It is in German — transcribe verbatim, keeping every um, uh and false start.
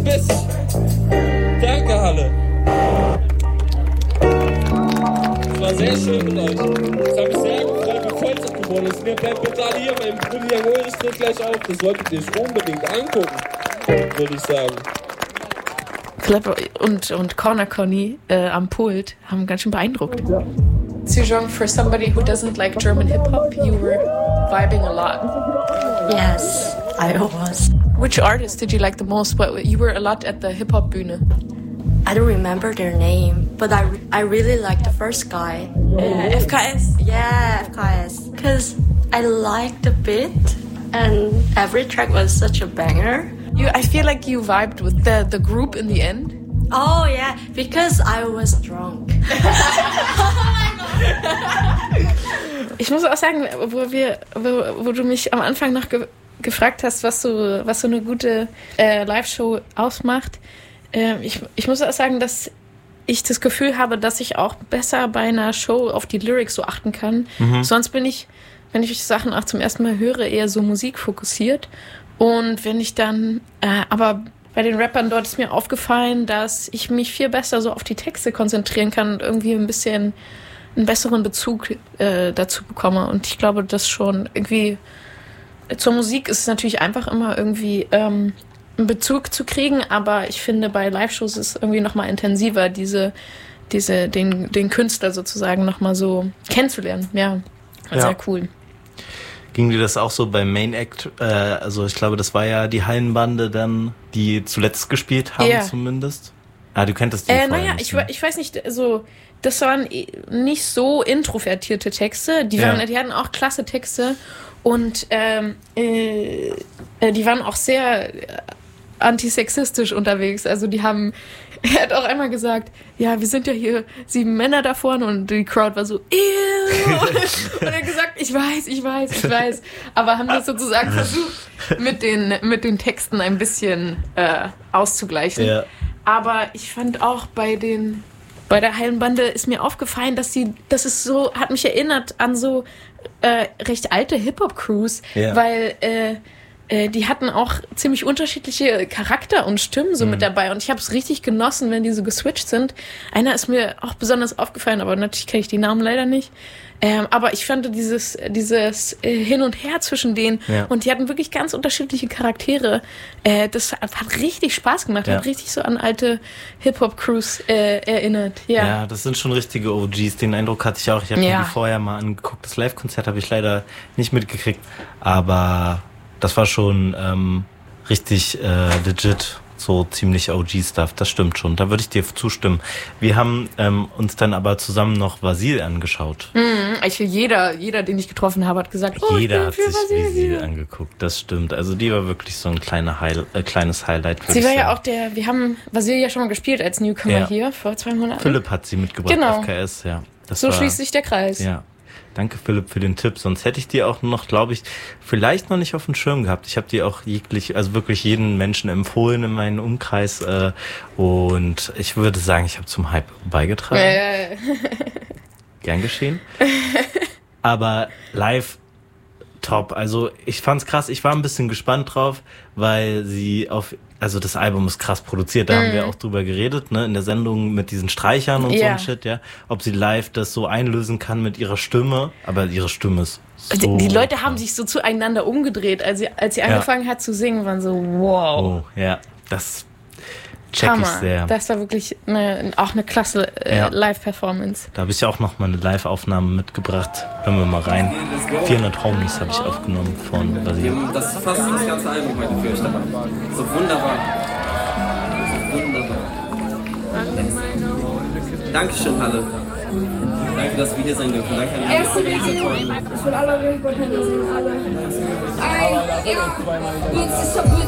bist. Danke, Halle. Es war sehr schön mit euch. Es hat mich sehr gefreut, wie voll es geworden ist. Mir bleibt bitte alle hier beim Brülliangol, das tritt gleich auf. Das solltet ihr euch unbedingt angucken, würde ich sagen. Philipp und, und Corner Conny äh, am Pult haben ganz schön beeindruckt. Sejong, for somebody who doesn't like German hip-hop, you were vibing a lot. Yes, I was. Which artist did you like the most? But you were a lot at the hip-hop Bühne. I don't remember their name, but I, I really like the first guy. Uh, F K S? Yeah, F K S. Because I liked the beat and every track was such a banger. You, I feel like you vibed with the, the group in the end. Oh yeah, because I was drunk. Ich muss auch sagen, wo, wir, wo, wo du mich am Anfang noch ge- gefragt hast, was so, was so eine gute äh, Live-Show ausmacht, äh, ich, ich muss auch sagen, dass ich das Gefühl habe, dass ich auch besser bei einer Show auf die Lyrics so achten kann. Mhm. Sonst bin ich, wenn ich Sachen auch zum ersten Mal höre, eher so musikfokussiert. Und wenn ich dann, äh, aber bei den Rappern dort ist mir aufgefallen, dass ich mich viel besser so auf die Texte konzentrieren kann und irgendwie ein bisschen einen besseren Bezug äh, dazu bekomme. Und ich glaube, das schon irgendwie zur Musik ist es natürlich einfach immer irgendwie ähm, einen Bezug zu kriegen, aber ich finde, bei Live-Shows ist es irgendwie nochmal intensiver, diese, diese, den, den Künstler sozusagen nochmal so kennenzulernen. Ja, ja. Sehr cool. Ging dir das auch so beim Main Act? Äh, also ich glaube, das war ja die Hallenbande dann, die zuletzt gespielt haben, ja. Zumindest. Ah, du kenntest die äh, vorher Naja, nicht, ich, ne? ich weiß nicht, also das waren nicht so introvertierte Texte. Die, waren, ja. die hatten auch klasse Texte und ähm, äh, die waren auch sehr antisexistisch unterwegs. Also die haben, er hat auch einmal gesagt, ja, wir sind ja hier sieben Männer da vorne und die Crowd war so, ew. Und er hat gesagt, ich weiß, ich weiß, ich weiß. Aber haben das sozusagen versucht, mit den, mit den Texten ein bisschen äh, auszugleichen. Ja. Aber ich fand auch bei den, bei der Hallenbande ist mir aufgefallen, dass sie, das ist so, hat mich erinnert an so äh, recht alte Hip-Hop-Crews, ja. weil äh, äh, die hatten auch ziemlich unterschiedliche Charakter und Stimmen so mhm. mit dabei und ich habe es richtig genossen, wenn die so geswitcht sind. Einer ist mir auch besonders aufgefallen, aber natürlich kenne ich die Namen leider nicht. Ähm, aber ich fand dieses, dieses äh, Hin und Her zwischen denen ja. und die hatten wirklich ganz unterschiedliche Charaktere. Äh, das hat, hat richtig Spaß gemacht, ja. hat richtig so an alte Hip-Hop-Crews äh, erinnert. Ja. ja, das sind schon richtige O Gs. Den Eindruck hatte ich auch. Ich habe ja. mir die vorher mal angeguckt. Das Live-Konzert habe ich leider nicht mitgekriegt, aber das war schon ähm, richtig äh, legit. So ziemlich O G-Stuff, das stimmt schon, da würde ich dir zustimmen. Wir haben ähm, uns dann aber zusammen noch Vasil angeschaut. Mhm, ich, jeder, jeder, den ich getroffen habe, hat gesagt, oh, jeder ich bin hat für sich Vasil. Vasil angeguckt, das stimmt. Also die war wirklich so ein kleiner Heil, äh, kleines Highlight. Sie war ja auch der, wir haben Vasil ja schon mal gespielt als Newcomer ja. hier vor zwei Monaten. Philipp hat sie mitgebracht, genau. F K S, ja. Das so war, schließt sich der Kreis. Ja. Danke, Philipp, für den Tipp. Sonst hätte ich die auch noch, glaube ich, vielleicht noch nicht auf dem Schirm gehabt. Ich habe die auch jeglich, also wirklich jeden Menschen empfohlen in meinem Umkreis. Äh, und ich würde sagen, ich habe zum Hype beigetragen. Äh. Gern geschehen. Aber live top. Also ich fand's krass. Ich war ein bisschen gespannt drauf, weil sie auf, also das Album ist krass produziert. Da mm. haben wir auch drüber geredet, ne, in der Sendung mit diesen Streichern und yeah. so ein Shit, ja. Ob sie live das so einlösen kann mit ihrer Stimme. Aber ihre Stimme ist so... Die, die Leute haben sich so zueinander umgedreht. Als sie, als sie ja. angefangen hat zu singen, waren so, wow. Oh, ja, das check ich sehr. Das war wirklich eine, auch eine klasse äh, ja. Live-Performance. Da habe ich ja auch noch mal eine Live-Aufnahme mitgebracht. Hören wir mal rein. vierhundert Homies habe ich aufgenommen von Vasil. Das ist fast das ganze Album heute für euch dabei. So wunderbar. So wunderbar. Dankeschön, Halle. Danke, dass wir hier sein dürfen. Danke an die Organisatoren. Ich will alle Ringboard-Hände sehen, alle.